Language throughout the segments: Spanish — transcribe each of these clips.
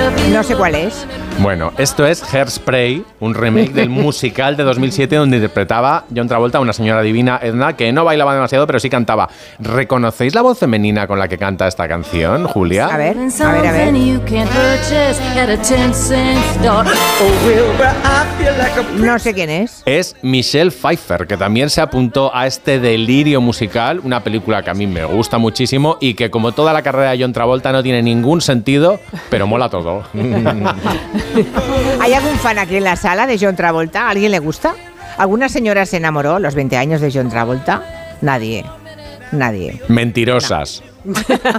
No sé cuál es. Bueno, esto es Hairspray, un remake del musical de 2007 donde interpretaba John Travolta a una señora divina, Edna, que no bailaba demasiado, pero sí cantaba. ¿Reconocéis la voz femenina con la que canta esta canción, Julia? A ver. No sé quién es. Es Michelle Pfeiffer, que también se apuntó a este delirio musical, una película que a mí me gusta muchísimo y que, como toda la carrera de John Travolta, no tiene ningún sentido, pero mola todo. ¿Hay algún fan aquí en la sala de John Travolta? ¿A alguien le gusta? ¿Alguna señora se enamoró los 20 años de John Travolta? Nadie. Mentirosas. No.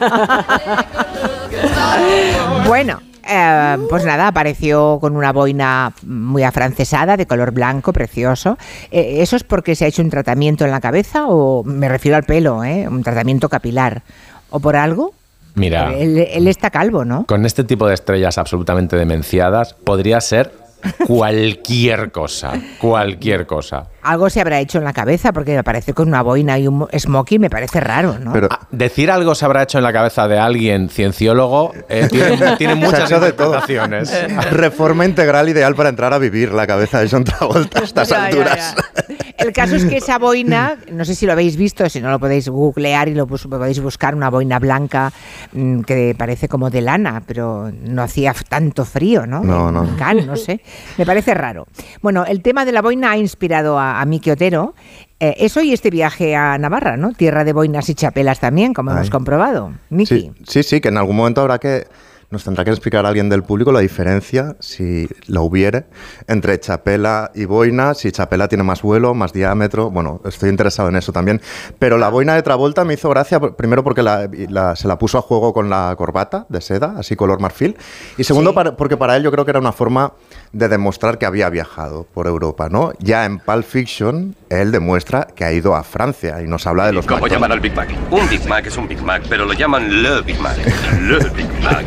Bueno, pues nada, apareció con una boina muy afrancesada, de color blanco, precioso. ¿Eso es porque se ha hecho un tratamiento en la cabeza? O me refiero al pelo, un tratamiento capilar. ¿O por algo? Mira, él está calvo, ¿no? Con este tipo de estrellas absolutamente demenciadas, podría ser cualquier cosa. Algo se habrá hecho en la cabeza, porque aparece con una boina y un smoking, me parece raro, ¿no? Pero decir algo se habrá hecho en la cabeza de alguien cienciólogo tiene muchas interpretaciones. Reforma integral ideal para entrar a vivir la cabeza de John Travolta a estas alturas. El caso es que esa boina, no sé si lo habéis visto, si no lo podéis googlear y lo podéis buscar, una boina blanca que parece como de lana, pero no hacía tanto frío, ¿no? No sé. Me parece raro. Bueno, el tema de la boina ha inspirado a Miki Otero. Eso y este viaje a Navarra, ¿no? Tierra de boinas y chapelas también, como hemos comprobado. Miki. Sí, que en algún momento nos tendrá que explicar a alguien del público la diferencia, si lo hubiere, entre chapela y boina, si chapela tiene más vuelo, más diámetro. Bueno, estoy interesado en eso también. Pero la boina de Travolta me hizo gracia, primero porque se la puso a juego con la corbata de seda, así color marfil, y segundo porque para él yo creo que era una forma de demostrar que había viajado por Europa, ¿no? Ya en Pulp Fiction, él demuestra que ha ido a Francia y nos habla de los ¿Cómo llaman al Big Mac? Un Big Mac es un Big Mac, pero lo llaman Le Big Mac. Le Big Mac.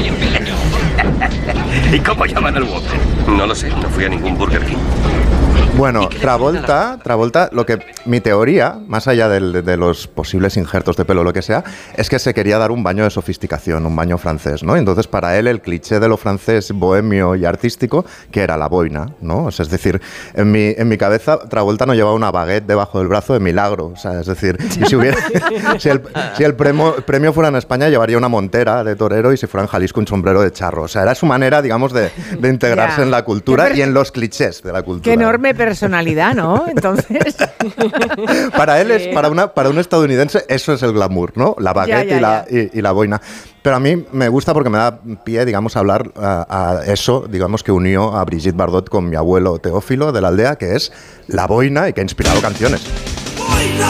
¿Y cómo llaman al Whopper? No lo sé, no fui a ningún Burger King. Bueno, Travolta, mi teoría, más allá de los posibles injertos de pelo o lo que sea, es que se quería dar un baño de sofisticación, un baño francés, ¿no? Entonces, para él, el cliché de lo francés, bohemio y artístico, que era la boina, ¿no? O sea, es decir, en mi cabeza, Travolta no llevaba una baguette debajo del brazo de milagro, o sea, es decir, si el premio fuera en España, llevaría una montera de torero, y si fuera en Jalisco, un sombrero de charro. O sea, era su manera, digamos, de integrarse en la cultura y en los clichés de la cultura. Qué enorme personalidad, ¿no? Entonces, para él para un estadounidense eso es el glamour, ¿no? La baguette y la boina. Pero a mí me gusta porque me da pie, digamos, a hablar a eso, digamos, que unió a Brigitte Bardot con mi abuelo Teófilo de la aldea, que es la boina y que ha inspirado canciones. ¡Boina!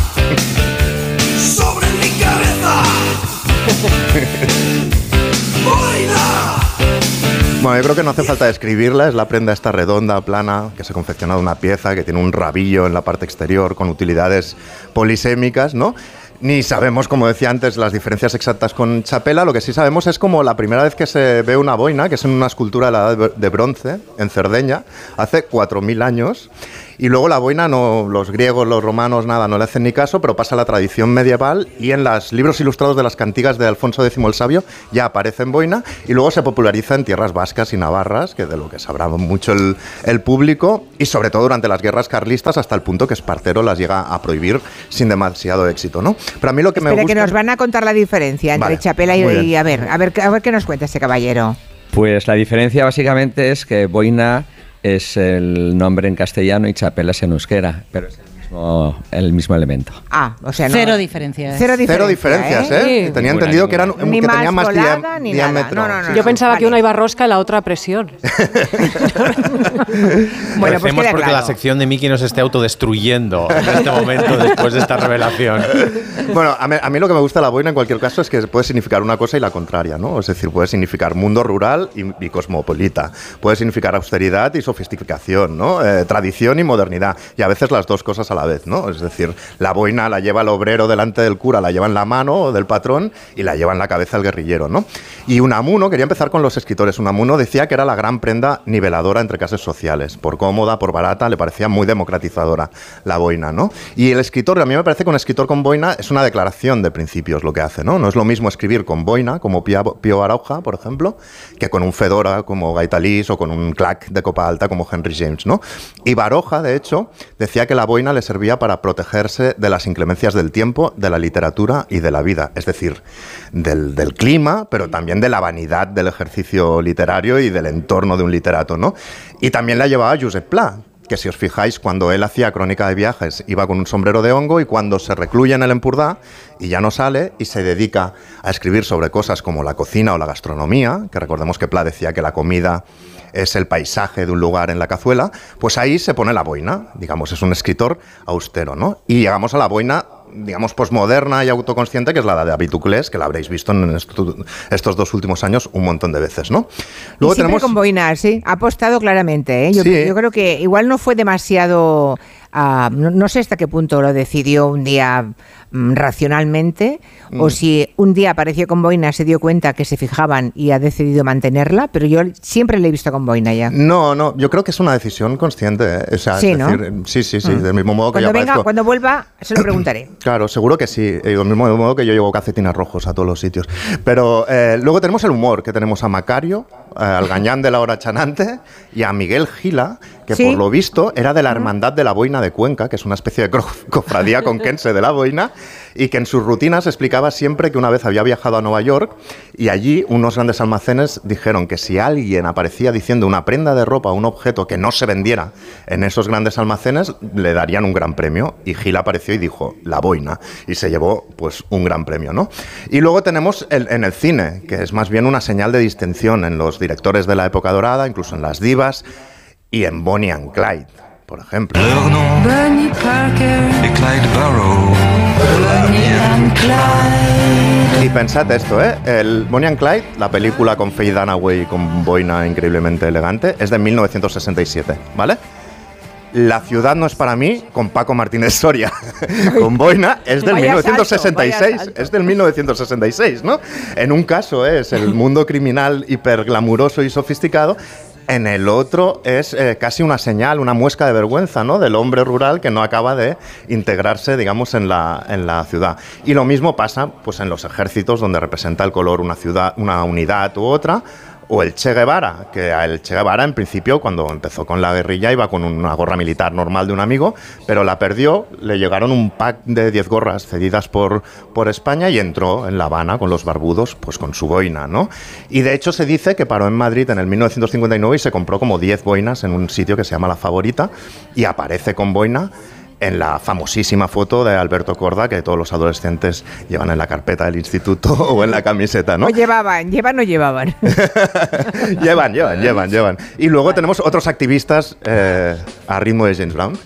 ¡Sobre mi cabeza! ¡Boina! Bueno, yo creo que no hace falta describirla, es la prenda esta redonda, plana, que se confecciona de una pieza, que tiene un rabillo en la parte exterior con utilidades polisémicas, ¿no? Ni sabemos, como decía antes, las diferencias exactas con chapela. Lo que sí sabemos es como la primera vez que se ve una boina, que es en una escultura de la Edad de Bronce, en Cerdeña, hace 4.000 años. Y luego la boina, los griegos, los romanos, nada, no le hacen ni caso, pero pasa a la tradición medieval y en los libros ilustrados de las cantigas de Alfonso X el Sabio ya aparece en boina, y luego se populariza en tierras vascas y navarras, que de lo que sabrá mucho el público, y sobre todo durante las guerras carlistas, hasta el punto que Espartero las llega a prohibir sin demasiado éxito, ¿no? Pero a mí lo que me gusta... que nos van a contar la diferencia entre chapela y... A ver qué nos cuenta este caballero. Pues la diferencia básicamente es que boina es el nombre en castellano y chapela es en euskera, pero es el mismo elemento. O sea, cero diferencias. Cero diferencias, ¿eh? Sí. Tenía entendido que tenía más diámetro. No. Yo pensaba que una iba rosca y la otra a presión. Bueno, pues porque la sección de Miki nos esté autodestruyendo en este momento después de esta revelación. Bueno, a mí lo que me gusta de la boina en cualquier caso es que puede significar una cosa y la contraria, ¿no? Es decir, puede significar mundo rural y cosmopolita. Puede significar austeridad y sofisticación, ¿no? Tradición y modernidad. Y a veces las dos cosas a la vez, ¿no? Es decir, la boina la lleva el obrero delante del cura, la lleva en la mano del patrón y la lleva en la cabeza el guerrillero, ¿no? Y Unamuno, quería empezar con los escritores, Unamuno decía que era la gran prenda niveladora entre clases sociales. Por cómoda, por barata, le parecía muy democratizadora la boina, ¿no? Y el escritor, a mí me parece que un escritor con boina es una declaración de principios lo que hace, ¿no? No es lo mismo escribir con boina, como Pío Baroja, por ejemplo, que con un fedora como Gaitalís o con un clac de copa alta como Henry James, ¿no? Y Baroja, de hecho, decía que la boina le servía para protegerse de las inclemencias del tiempo, de la literatura y de la vida, es decir, del clima, pero también de la vanidad del ejercicio literario y del entorno de un literato, ¿no? Y también la llevaba Josep Pla, que si os fijáis, cuando él hacía crónica de viajes iba con un sombrero de hongo, y cuando se recluye en el Empordà y ya no sale y se dedica a escribir sobre cosas como la cocina o la gastronomía, que recordemos que Pla decía que la comida es el paisaje de un lugar en la cazuela, pues ahí se pone la boina, digamos, es un escritor austero, ¿no? Y llegamos a la boina, digamos, posmoderna y autoconsciente, que es la de David Duclés, que la habréis visto en estos 2 últimos años un montón de veces, ¿no? Luego tenemos con boina, sí, ha apostado claramente, ¿eh? Yo creo que igual no fue demasiado... no sé hasta qué punto lo decidió un día racionalmente, o si un día apareció con boina, se dio cuenta que se fijaban y ha decidido mantenerla, pero yo siempre le he visto con boina ya. No, yo creo que es una decisión consciente, ¿eh? O sea, sí, es decir, ¿no? Sí, del mismo modo que cuando vuelva, se lo preguntaré. Claro, seguro que sí, del mismo modo que yo llevo calcetines rojos a todos los sitios. Pero luego tenemos el humor, que tenemos a Macario, al Gañán de la hora chanante, y a Miguel Gila, que por lo visto era de la Hermandad de la Boina de Cuenca, que es una especie de cofradía conquense de la boina, y que en sus rutinas explicaba siempre que una vez había viajado a Nueva York y allí unos grandes almacenes dijeron que si alguien aparecía diciendo una prenda de ropa o un objeto que no se vendiera en esos grandes almacenes, le darían un gran premio. Y Gil apareció y dijo, la boina, y se llevó pues un gran premio, ¿no? Y luego tenemos en el cine, que es más bien una señal de distinción en los directores de la época dorada, incluso en las divas, y en Bonnie and Clyde, por ejemplo. Bonnie Parker y Clyde Barrow. Bonnie and Clyde. Y pensad esto, el Bonnie and Clyde, la película con Faye Dunaway con boina increíblemente elegante, es de 1967, ¿vale? La ciudad no es para mí, con Paco Martínez Soria, con boina, es del 1966, es del 1966, ¿no? En un caso es el mundo criminal hiperglamuroso y sofisticado. En el otro es casi una señal, una muesca de vergüenza, ¿no? Del hombre rural que no acaba de integrarse, digamos, en la ciudad. Y lo mismo pasa pues, en los ejércitos, donde representa el color una ciudad, una unidad u otra. O el Che Guevara, que el Che Guevara en principio cuando empezó con la guerrilla iba con una gorra militar normal de un amigo, pero la perdió, le llegaron un pack de 10 gorras cedidas por España y entró en La Habana con los barbudos, pues con su boina, ¿no? Y de hecho se dice que paró en Madrid en el 1959 y se compró como 10 boinas en un sitio que se llama La Favorita y aparece con boina en la famosísima foto de Alberto Korda que todos los adolescentes llevan en la carpeta del instituto o en la camiseta, ¿no? O llevan o llevaban. llevan. Y luego tenemos otros activistas a ritmo de James Brown.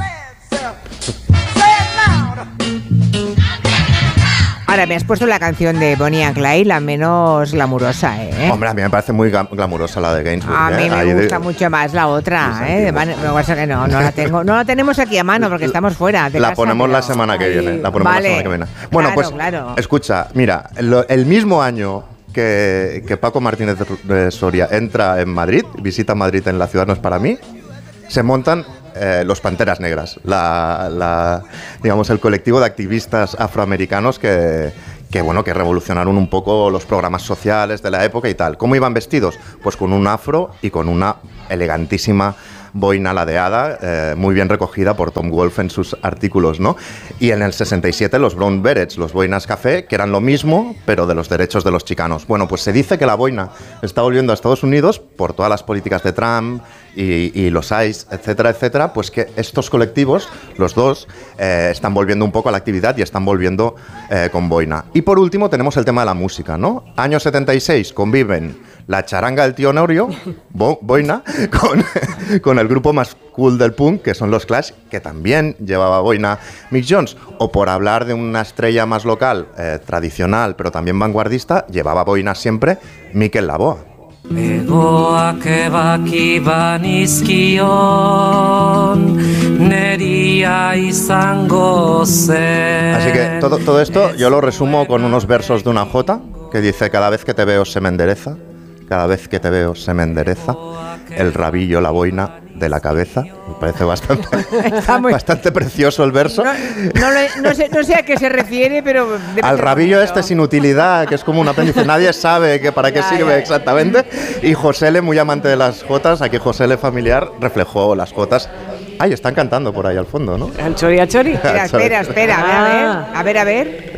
Ahora, me has puesto la canción de Bonnie and Clyde, la menos glamurosa, ¿eh? Hombre, a mí me parece muy glamurosa la de Gainsbourg. A mí me gusta mucho más la otra, ¿eh? Lo que pasa es que no la tenemos aquí a mano porque estamos fuera de la casa, ponemos pero... la semana que viene. Bueno, claro. Escucha, mira, el mismo año que Paco Martínez de Soria entra en Madrid, visita Madrid en La ciudad no es para mí, se montan los Panteras Negras, digamos el colectivo de activistas afroamericanos que revolucionaron un poco los programas sociales de la época y tal. ¿Cómo iban vestidos? Pues con un afro y con una elegantísima boina ladeada, muy bien recogida por Tom Wolfe en sus artículos, ¿no? Y en el 67 los Brown Berets, los boinas café, que eran lo mismo, pero de los derechos de los chicanos. Bueno, pues se dice que la boina está volviendo a Estados Unidos por todas las políticas de Trump y los ICE, etcétera, etcétera, pues que estos colectivos, los dos, están volviendo un poco a la actividad y están volviendo con boina. Y por último tenemos el tema de la música, ¿no? Año 76 conviven la charanga del tío Norio, boina, con el grupo más cool del punk, que son los Clash, que también llevaba boina Mick Jones. O por hablar de una estrella más local, tradicional, pero también vanguardista, llevaba boina siempre Mikel Laboa. Egoak ebaki banizkion Minería izango zen. Así que todo esto yo lo resumo con unos versos de una jota que dice: cada vez que te veo se me endereza, cada vez que te veo se me endereza, el rabillo, la boina de la cabeza. Me parece bastante precioso el verso. No sé a qué se refiere, pero... Al rabillo sin utilidad, que es como un apéndice. Nadie sabe para qué sirve exactamente. Y Josele, muy amante de las jotas, aquí Josele familiar, reflejó las jotas. Ay, están cantando por ahí al fondo, ¿no? Al chori, al chori. Espera, a ver.